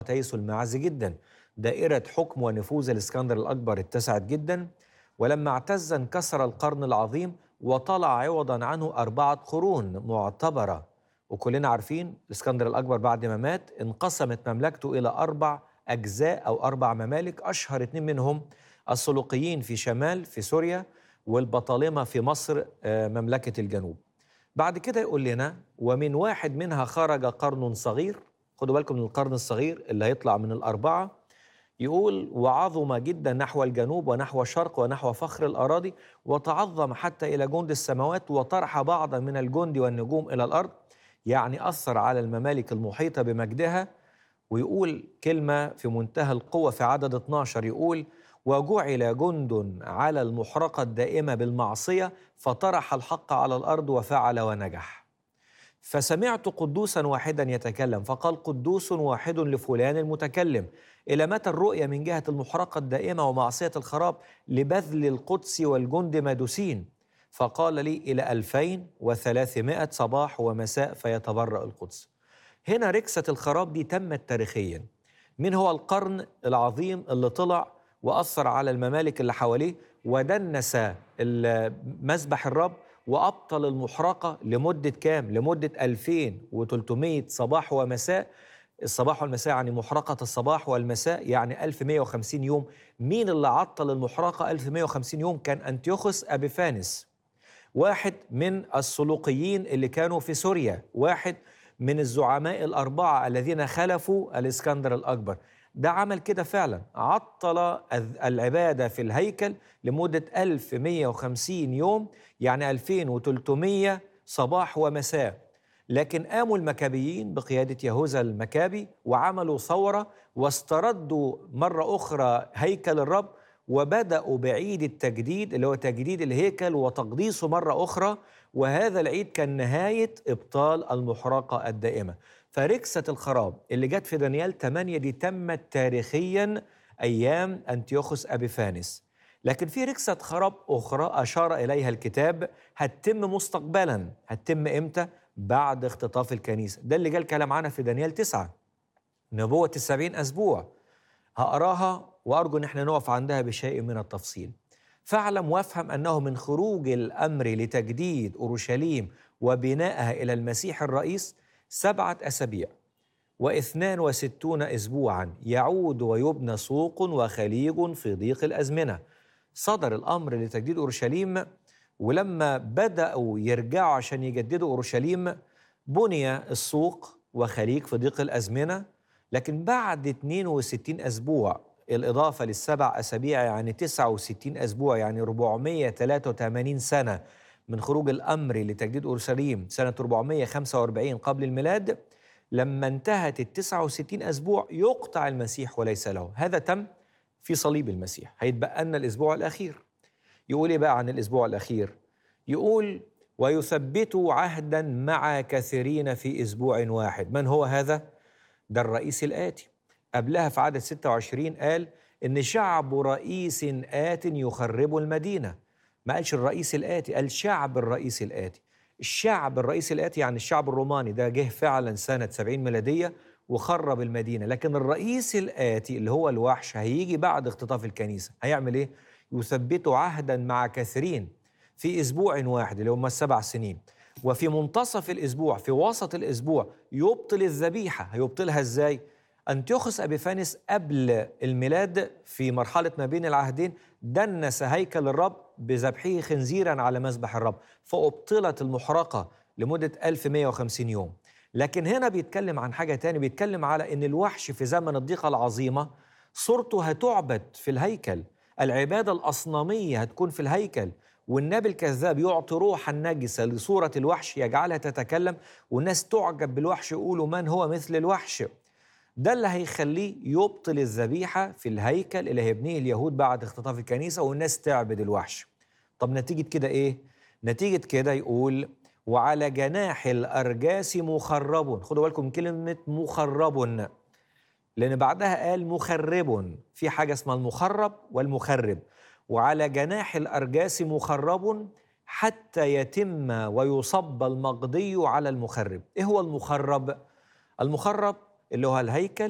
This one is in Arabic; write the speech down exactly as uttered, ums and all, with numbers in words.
تيس المعز جدا. دائرة حكم ونفوذ الإسكندر الأكبر اتسعت جدا، ولما اعتز انكسر القرن العظيم وطلع عوضا عنه أربعة قرون معتبرة. وكلنا عارفين الإسكندر الأكبر بعد ما مات انقسمت مملكته إلى أربع أجزاء أو أربع ممالك، أشهر اتنين منهم السلوقيين في شمال في سوريا، والبطالمة في مصر آه، مملكة الجنوب. بعد كده يقول لنا ومن واحد منها خرج قرن صغير. خدوا بالكم من القرن الصغير اللي هيطلع من الأربعة. يقول وعظم جدا نحو الجنوب ونحو الشرق ونحو فخر الأراضي، وتعظم حتى إلى جند السماوات، وطرح بعضا من الجند والنجوم إلى الأرض. يعني أثر على الممالك المحيطة بمجدها. ويقول كلمة في منتهى القوة في عدد اتناشر، يقول وجعل جند على المحرقة الدائمة بالمعصية، فطرح الحق على الأرض وفعل ونجح. فسمعت قدوسا واحدا يتكلم فقال قدوس واحد لفلان المتكلم. إلى متى الرؤية من جهة المحرقة الدائمة ومعصية الخراب لبذل القدس والجند مدوسين؟ فقال لي إلى ألفين وثلاثمائة صباح ومساء فيتبرأ القدس. هنا ركسة الخراب دي تمت تاريخيا. مين هو القرن العظيم اللي طلع وأثر على الممالك اللي حواليه ودنس ال- مذبح الرب وأبطل المحرقة لمدة كام؟ لمدة ألفين وثلاثمائة صباح ومساء. الصباح والمساء يعني محرقة الصباح والمساء يعني ألف ومائة وخمسين يوم. مين اللي عطل المحرقة ألف ومائة وخمسين يوم؟ كان أنتيوخوس أبيفانس، واحد من السلوقيين اللي كانوا في سوريا، واحد من الزعماء الأربعة الذين خلفوا الإسكندر الأكبر. ده عمل كده فعلا، عطل العبادة في الهيكل لمدة ألف ومائة وخمسين يوم، يعني ألفين وثلاثمائة صباح ومساء. لكن قاموا المكابيين بقيادة يهوذا المكابي وعملوا ثورة واستردوا مرة أخرى هيكل الرب، وبدأوا بعيد التجديد اللي هو تجديد الهيكل وتقديسه مرة أخرى. وهذا العيد كان نهاية إبطال المحرقة الدائمة. فركسة الخراب اللي جت في دانيال ثمانية دي تمت تاريخيا أيام أنتيوخوس أبيفانس. لكن في ركسة خراب أخرى أشار إليها الكتاب هتتم مستقبلا. هتتم إمتى؟ بعد اختطاف الكنيسة. ده اللي جاء الكلام عنها في دانيال تسعة، نبوة السبعين أسبوع. هقراها وأرجو أن احنا نقف عندها بشيء من التفصيل. فاعلم وافهم أنه من خروج الأمر لتجديد أورشليم وبنائها إلى المسيح الرئيس سبعة أسابيع واثنان وستون أسبوعا يعود ويبنى سوق وخليج في ضيق الأزمنة. صدر الأمر لتجديد أورشليم، ولما بدأوا يرجعوا عشان يجددوا أورشليم بني السوق وخليج في ضيق الأزمنة. لكن بعد اثنين وستين أسبوع الإضافة للسبع أسابيع يعني تسعة وستين أسبوع، يعني أربعمائة وثلاثة وثمانين سنة من خروج الأمر لتجديد أورشليم سنة أربعمائة وخمسة وأربعين قبل الميلاد، لما انتهت التسعة وستين أسبوع يقطع المسيح وليس له. هذا تم في صليب المسيح. هيتبقى لنا الأسبوع الأخير. يقول إيه بقى عن الأسبوع الأخير؟ يقول ويثبت عهدا مع كثيرين في أسبوع واحد. من هو هذا؟ ده الرئيس الآتي. قبلها في عدد ستة وعشرين قال إن شعب رئيس آت يخرب المدينة. ما قالش الرئيس الآتي، قال شعب الرئيس الآتي. الشعب الرئيس الآتي يعني الشعب الروماني ده جه فعلا سنة سبعين ميلادية وخرب المدينة. لكن الرئيس الآتي اللي هو الوحش هيجي بعد اختطاف الكنيسة. هيعمل إيه؟ يثبت عهدا مع كثيرين في أسبوع واحد اللي هم السبع سنين، وفي منتصف الأسبوع في وسط الأسبوع يبطل الذبيحة. هيبطلها إزاي؟ أنتيوخوس أبيفانس قبل الميلاد في مرحلة ما بين العهدين دنس هيكل الرب بذبحه خنزيرا على مذبح الرب، فأبطلت المحرقة لمدة ألف ومائة وخمسين يوم. لكن هنا بيتكلم عن حاجة تاني، بيتكلم على أن الوحش في زمن الضيقة العظيمة صورته هتعبد في الهيكل. العبادة الأصنامية هتكون في الهيكل، والنبي الكذاب يعطي روحا نجسة لصورة الوحش يجعلها تتكلم، والناس تعجب بالوحش يقولوا من هو مثل الوحش. ده اللي هيخليه يبطل الذبيحة في الهيكل اللي هيبنيه اليهود بعد اختطاف الكنيسة، والناس تعبد الوحش. طب نتيجة كده إيه؟ نتيجة كده يقول وعلى جناح الأرجاس مخرب. خدوا بالكم من كلمة مخرب، لأن بعدها قال مخرب. في حاجة اسمها المخرب والمخرب. وعلى جناح الأرجاس مخرب حتى يتم ويصب المقضي على المخرب. إيه هو المخرب؟ المخرب اللي هو الهيكل